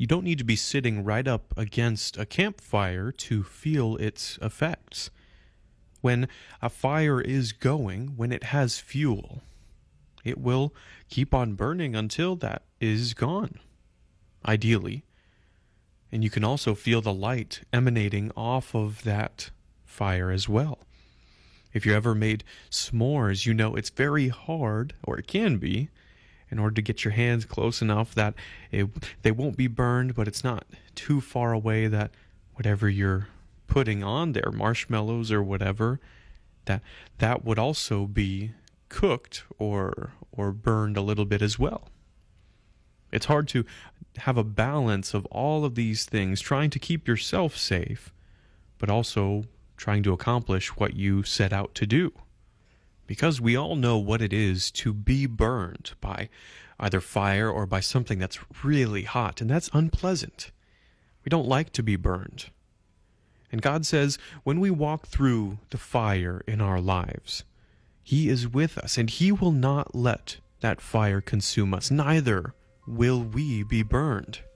You don't need to be sitting right up against a campfire to feel its effects. When a fire is going, when it has fuel, it will keep on burning until that is gone, ideally. And you can also feel the light emanating off of that fire as well. If you ever made s'mores, you know it's very hard, or it can be, in order to get your hands close enough that they won't be burned, but it's not too far away that whatever you're putting on there, marshmallows or whatever, that would also be cooked or burned a little bit as well. It's hard to have a balance of all of these things, trying to keep yourself safe, but also trying to accomplish what you set out to do. Because we all know what it is to be burned by either fire or by something that's really hot, and that's unpleasant. We don't like to be burned. And God says when we walk through the fire in our lives, He is with us, and He will not let that fire consume us. Neither will we be burned.